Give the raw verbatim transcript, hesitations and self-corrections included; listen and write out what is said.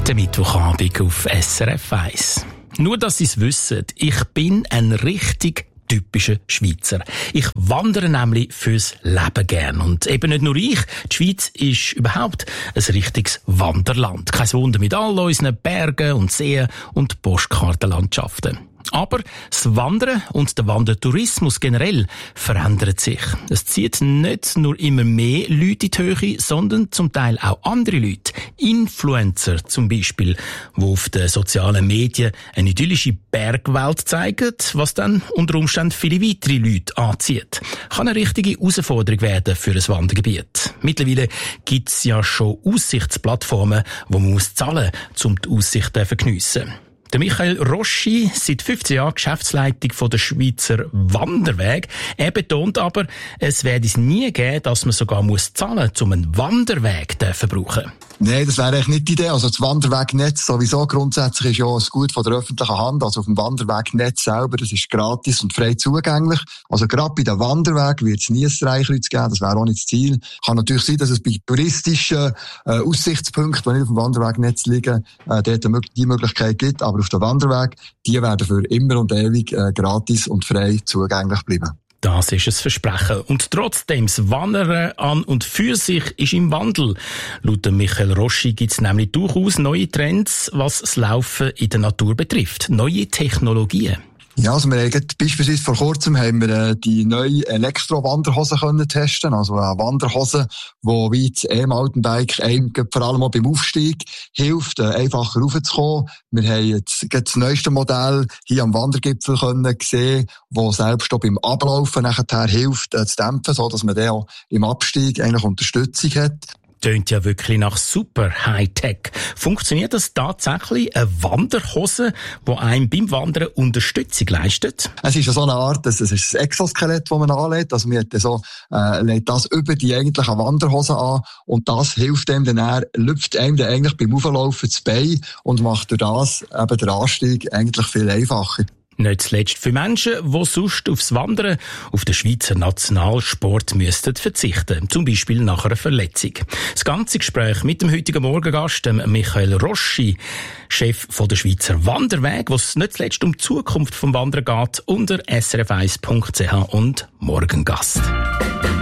Der Mittwochabend auf S R F eins. Nur, dass Sie es wissen, ich bin ein richtig typischer Schweizer. Ich wandere nämlich fürs Leben gern. Und eben nicht nur ich. Die Schweiz ist überhaupt ein richtiges Wanderland. Kein Wunder mit all unseren Bergen und Seen und Postkartenlandschaften. Aber das Wandern und der Wandertourismus generell verändert sich. Es zieht nicht nur immer mehr Leute in die Höhe, sondern zum Teil auch andere Leute. Influencer zum Beispiel, die auf den sozialen Medien eine idyllische Bergwelt zeigen, was dann unter Umständen viele weitere Leute anzieht. Kann eine richtige Herausforderung werden für ein Wandergebiet. Mittlerweile gibt es ja schon Aussichtsplattformen, wo man muss zahlen muss, um die Aussicht zu geniessen. Der Michael Roschi, seit fünfzehn Jahren Geschäftsleitung von der Schweizer Wanderweg. Er betont aber, es werde es nie geben, dass man sogar muss zahlen muss, um einen Wanderweg zu brauchen. Nein, das wäre eigentlich nicht die Idee. Also das Wanderwegnetz sowieso grundsätzlich ist ja ein Gut von der öffentlichen Hand. Also auf dem Wanderwegnetz selber, das ist gratis und frei zugänglich. Also gerade bei den Wanderwegen wird es nie ein Streichkreuz geben. Das wäre auch nicht das Ziel. Kann natürlich sein, dass es bei touristischen äh, Aussichtspunkten, die nicht auf dem Wanderwegnetz liegen, äh, dort die Möglichkeit gibt. Aber auf dem Wanderweg, die werden für immer und ewig äh, gratis und frei zugänglich bleiben. Das ist ein Versprechen. Und trotzdem, das Wandern an und für sich ist im Wandel. Laut Michael Roschi gibt es nämlich durchaus neue Trends, was das Laufen in der Natur betrifft. Neue Technologien. Ja, also wir haben beispielsweise vor kurzem haben wir äh, die neue Elektro-Wanderhose können testen. Also eine Wanderhose, die wie das E-Mountainbike einem vor allem auch beim Aufstieg hilft, äh, einfacher raufzukommen. Wir haben jetzt das neueste Modell hier am Wandergipfel können sehen, wo selbst auch beim Ablaufen nachher hilft, äh, zu dämpfen, so dass man dann auch im Abstieg eigentlich Unterstützung hat. Tönt ja wirklich nach super Hightech. Funktioniert das tatsächlich, eine Wanderhose, die einem beim Wandern Unterstützung leistet? Es ist ja so eine Art, das ist das Exoskelett, das man anlegt. Also man so, äh, legt das über die eigentliche Wanderhose an und das hilft einem dann, er lüpft einem dann eigentlich beim Auflaufen das Bein und macht durch das eben den Anstieg eigentlich viel einfacher. Nicht zuletzt für Menschen, die sonst aufs Wandern auf den Schweizer Nationalsport müssten verzichten, zum Beispiel nach einer Verletzung. Das ganze Gespräch mit dem heutigen Morgengast, dem Michael Roschi, Chef von der Schweizer Wanderweg, wo es nicht zuletzt um die Zukunft vom Wandern geht, unter s r f eins punkt c h und Morgengast.